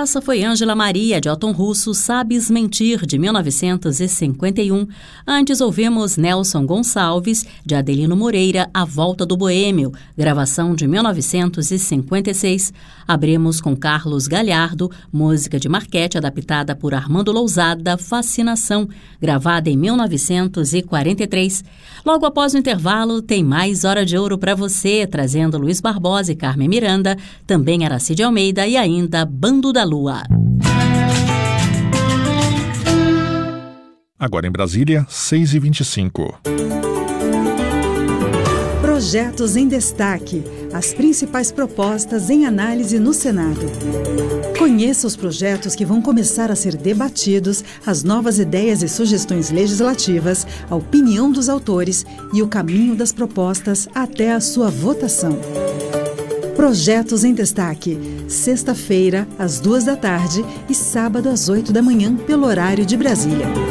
Essa foi Ângela Maria, de Elton Russo, Sabes Mentir, de 1951. Antes ouvimos Nelson Gonçalves, de Adelino Moreira, A Volta do Boêmio, gravação de 1956. Abrimos com Carlos Galhardo, música de Marquete, adaptada por Armando Lousada, Fascinação, gravada em 1943. Logo após o intervalo, tem mais Hora de Ouro para você, trazendo Luiz Barbosa e Carmen Miranda, também Aracide Almeida e ainda Bando da Lua. Agora em Brasília, 6h25. Projetos em destaque. As principais propostas em análise no Senado. Conheça os projetos que vão começar a ser debatidos, as novas ideias e sugestões legislativas, a opinião dos autores e o caminho das propostas até a sua votação. Projetos em destaque. Sexta-feira, às 2 da tarde e sábado às 8 da manhã, pelo horário de Brasília.